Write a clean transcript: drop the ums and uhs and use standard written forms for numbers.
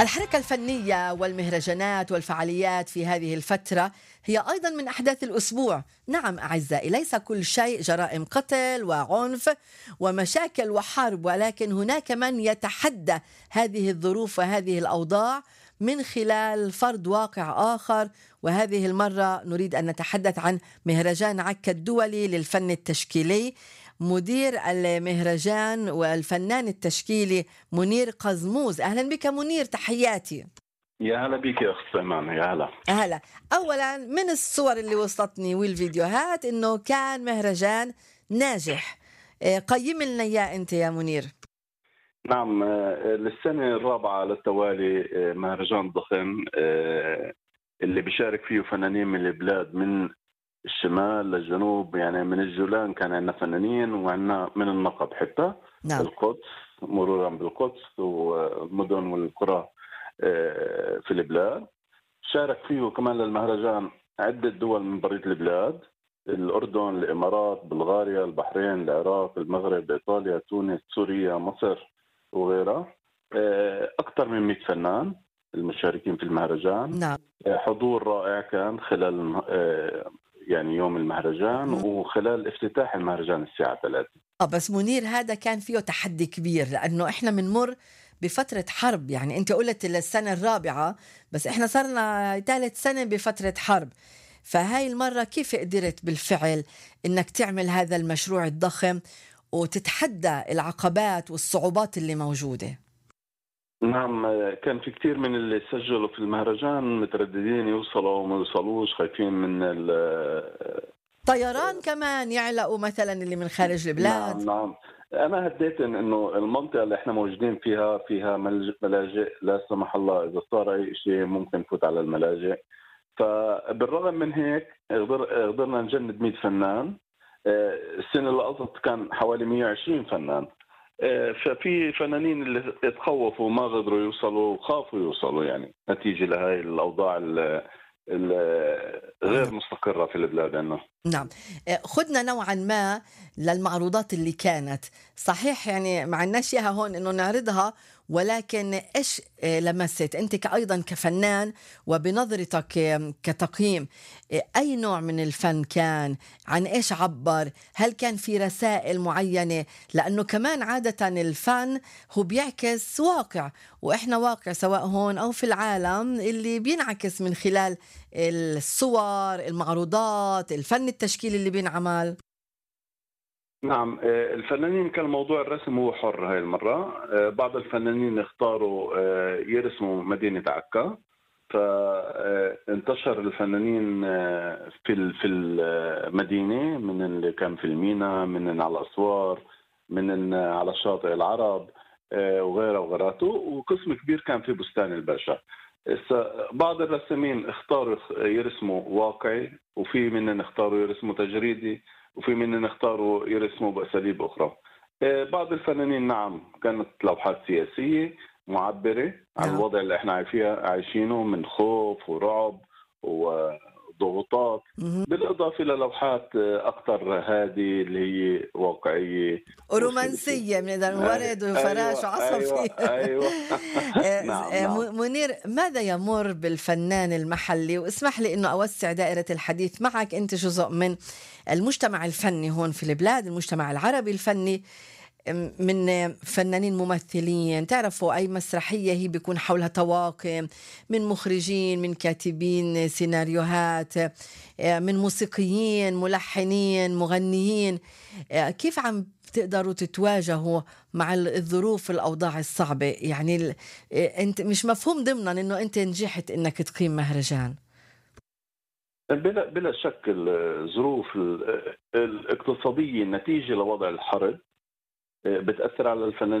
الحركة الفنية والمهرجانات والفعاليات في هذه الفترة هي أيضا من أحداث الأسبوع. نعم أعزائي، ليس كل شيء جرائم قتل وعنف ومشاكل وحرب، ولكن هناك من يتحدى هذه الظروف وهذه الأوضاع من خلال فرض واقع آخر. وهذه المرة نريد أن نتحدث عن مهرجان عكا الدولي للفن التشكيلي. مدير المهرجان والفنان التشكيلي منير قزموز. أهلا بك منير، تحياتي. يا هلا بيك يا أخت سيمان، يا هلا. أهلا. أولا، من الصور اللي وصلتني والفيديوهات إنه كان مهرجان ناجح. قيم لنا إياه أنت يا منير. نعم، للسنة الرابعة على التوالي مهرجان ضخم اللي بيشارك فيه فنانين من البلاد، من الشمال للجنوب. يعني من الجولان كان عندنا فنانين، وعندنا من النقب حتى نعم. القدس، مرورا بالقدس والمدن والقرى في البلاد. شارك فيه كمان للمهرجان عدة دول من بريد البلاد: الأردن، الإمارات، بلغاريا، البحرين، العراق، المغرب، إيطاليا، تونس، سوريا، مصر وغيرها. أكثر من 100 فنان المشاركين في المهرجان. نعم. حضور رائع كان خلال يعني يوم المهرجان وخلال افتتاح المهرجان الساعة 3. بس منير، هذا كان فيه تحدي كبير لأنه إحنا بنمر بفترة حرب. يعني أنت قلت للسنة الرابعة، بس إحنا صرنا ثالث سنة بفترة حرب. فهاي المرة كيف قدرت بالفعل إنك تعمل هذا المشروع الضخم وتتحدى العقبات والصعوبات اللي موجودة؟ نعم، كان في كثير من اللي سجلوا في المهرجان مترددين يوصلوا وما يوصلوش، خايفين من طيران كمان يعلقوا مثلا اللي من خارج البلاد. نعم. أنا هديت إنه المنطقة اللي إحنا موجودين فيها ملاجئ، لا سمح الله إذا صار أي شيء ممكن نفوت على الملاجئ. فبالرغم من هيك قدرنا نجند 100 فنان. السنة اللي قضت كان حوالي 120 فنان. ففي فنانين اللي اتخوفوا ما قدروا يوصلوا وخافوا يوصلوا، يعني نتيجة لهي الأوضاع غير مستقرة في البلاد عندنا. نعم. خدنا نوعا ما للمعروضات اللي كانت. صحيح يعني ما عندناش اياها هون انه نعرضها، ولكن ايش لمست انت ايضا كفنان وبنظرتك كتقييم؟ اي نوع من الفن كان؟ عن ايش عبر؟ هل كان في رسائل معينة؟ لانه كمان عادة الفن هو بيعكس واقع، واحنا واقع سواء هون او في العالم اللي بينعكس من خلال الصور، المعروضات، الفن التشكيلي اللي بينعمل. نعم، الفنانين كان موضوع الرسم هو حر هاي المرة. بعض الفنانين اختاروا يرسموا مدينة عكا، فانتشر الفنانين في المدينة، من اللي كان في المينا، من على الأسوار، من على شاطئ العرب وغيره وغيراته. وقسم كبير كان في بستان الباشا. بعض الرسامين اختاروا يرسموا واقعي، وفي منهم اختاروا يرسموا تجريدي، وفي منهم اختاروا يرسموا بأساليب أخرى. بعض الفنانين نعم كانت لوحات سياسية معبرة عن الوضع اللي احنا عايشينه من خوف ورعب وضغوطات، بالإضافة للوحات أكثر هذه اللي هي واقعية ورومانسية من ورد وفراش وعصافير. أيوة. نعم. منير، ماذا يمر بالفنان المحلي؟ واسمح لي أنه أوسع دائرة الحديث معك. أنت جزء من المجتمع الفني هون في البلاد، المجتمع العربي الفني، من فنانين ممثلين. تعرفوا أي مسرحية هي بيكون حولها طواقم من مخرجين، من كاتبين سيناريوهات، من موسيقيين، ملحنين، مغنيين. كيف عم تقدروا تتواجهوا مع الظروف الأوضاع الصعبة؟ يعني أنت مش مفهوم ضمنا أنه أنت نجحت أنك تقيم مهرجان. بلا شك الظروف الاقتصادية نتيجة لوضع الحرب بتأثر على الفنانين